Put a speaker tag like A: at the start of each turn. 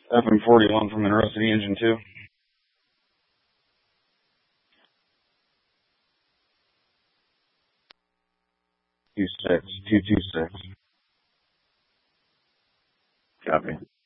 A: FM41 from Monroe City Engine 2. 26226. Copy.